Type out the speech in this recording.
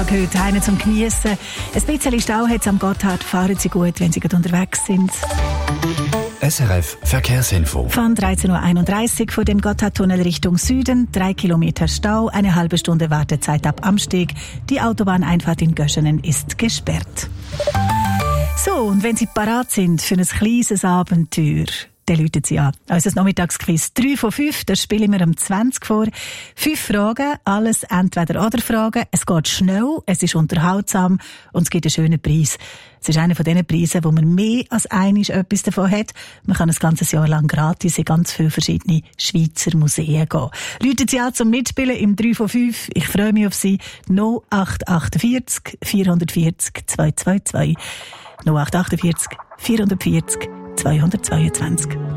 Tag heute, einen zum Geniessen. Ein bisschen Stau hat es am Gotthard. Fahren Sie gut, wenn Sie gerade unterwegs sind. SRF Verkehrsinfo. Von 13.31 Uhr vor dem Gotthardtunnel Richtung Süden. 3 Kilometer Stau, eine halbe Stunde Wartezeit ab Amsteg. Die Autobahneinfahrt in Göschenen ist gesperrt. So, und wenn Sie parat sind für ein kleines Abenteuer, dann rufen Sie an. Unser Nachmittagsquiz 3 von 5, das spielen wir um 20 vor. 5 Fragen, alles Entweder-oder-Fragen. Es geht schnell, es ist unterhaltsam und es gibt einen schönen Preis. Es ist einer von diesen Preisen, wo man mehr als einmal etwas davon hat. Man kann ein ganzes Jahr lang gratis in ganz viele verschiedene Schweizer Museen gehen. Rufen Sie an zum Mitspielen im 3 von 5. Ich freue mich auf Sie. 0848 440 222. 0848 440 222.